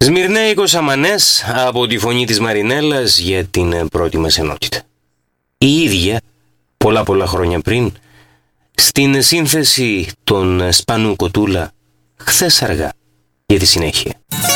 Σμυρνέικος Αμανές από τη φωνή της Μαρινέλας για την πρώτη μας ενότητα. Η ίδια πολλά χρόνια πριν στην σύνθεση των Σπανού Κοτούλα, χθες αργά, για τη συνέχεια.